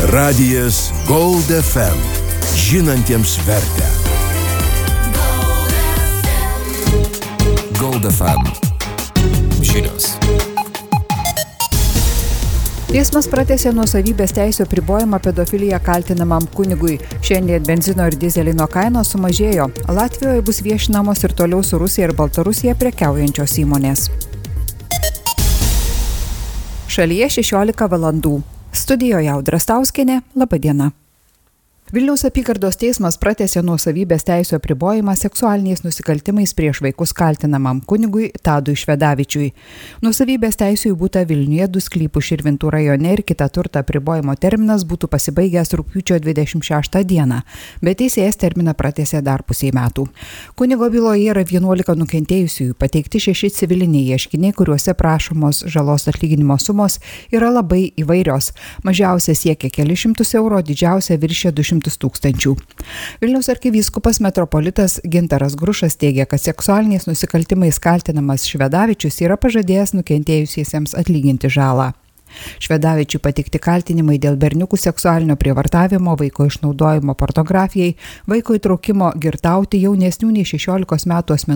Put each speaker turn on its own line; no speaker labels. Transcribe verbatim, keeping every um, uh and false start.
Radijas Gold F M. Žinantiems vertę. Gold F M. Žinios.
Teismas pratęsė nuosavybės teisių apribojimą pedofiliją kaltinamam kunigui. Šiandien benzino ir dyzelino kainos sumažėjo. Latvijoje bus viešinamos ir toliau su Rusija ir Baltarusija prekiaujančios įmonės. Šalyje šešiolika valandų. Studijoje Audra Stauskienė. Labą dieną. Vilniaus apygardos teismas pratęsė nuosavybės teisių apribojimą seksualiniais nusikaltimais prieš vaikus kaltinamam kunigui Tadui Švedavičiui. Nuosavybės teisių į butą Vilniuje, du sklypų Širvintų rajone ir kitą turtą apribojimo terminas būtų pasibaigęs rugpjūčio dvidešimt šeštą dieną, bet teisėjas terminą pratęsė dar pusiai metų. Kunigo byloje yra vienuolika nukentėjusiųjų, pateikti šeši civiliniai ieškiniai, kuriuose prašomos žalos atlyginimo sumos yra labai įvairios. Mažiausia siekia kelis šimtus eurų, didžiausia viršė du šimtus tūkstančių. Vilniaus arkivyskupas metropolitas Gintaras Grušas teigia, kad seksualiniais nusikaltimais kaltinamas Švedavičius yra pažadėjęs nukentėjusiesiems atlyginti žalą. Švedavičiui pateikti kaltinimai dėl berniukų seksualinio prievartavimo, vaiko išnaudojimo pornografijai, vaiko įtraukimo girtauti jaunesnių nei šešiolikos metų asmenų